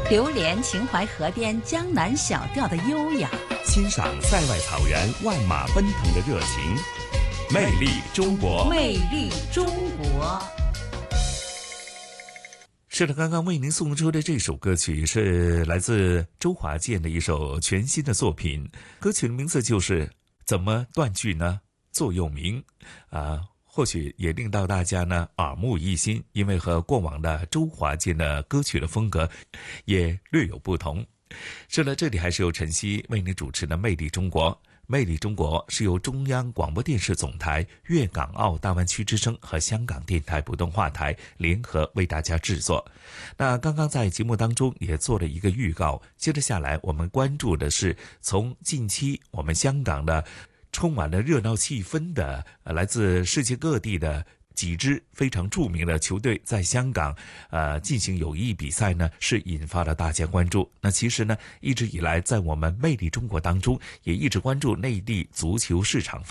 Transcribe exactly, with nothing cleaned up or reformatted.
流连秦淮河边江南小调的优雅， 欣赏塞外草原万马奔腾的热情。魅力中国， 魅力中国。 是的，刚刚为您送出的这首歌曲是来自周华健的一首全新的作品，歌曲的名字就是《怎么断句呢？座右铭》啊。或许也令到大家呢耳目一新，因为和过往的周华健的歌曲的风格也略有不同。是了，这里还是由晨曦为您主持的《魅力中国》。魅力中国是由中央广播电视总台、粤港澳大湾区之声和香港电台普通话台联合为大家制作。那刚刚在节目当中也做了一个预告，接着下来我们关注的是从近期我们香港的充满了热闹气氛的来自世界各地的几支非常著名的球队在香港呃进行友谊比赛呢，是引发了大家关注。那其实呢，一直以来在我们魅力中国当中也一直关注内地足球市场